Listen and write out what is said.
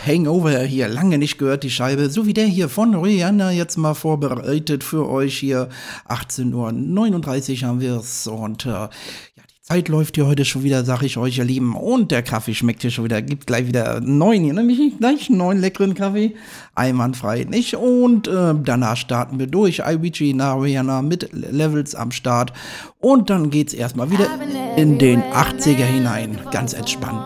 Hangover hier, lange nicht gehört, die Scheibe, so wie der hier von Rihanna jetzt mal vorbereitet für euch hier. 18:39 Uhr haben wir's und ja, die Zeit läuft hier heute schon wieder, sag ich euch, ihr Lieben, und der Kaffee schmeckt hier schon wieder, gibt gleich wieder 9 hier, nämlich gleich einen neuen leckeren Kaffee, einwandfrei, nicht? Und danach starten wir durch, IWG nach Rihanna mit Levels am Start und dann geht's erstmal wieder in den 80er hinein, ganz entspannt.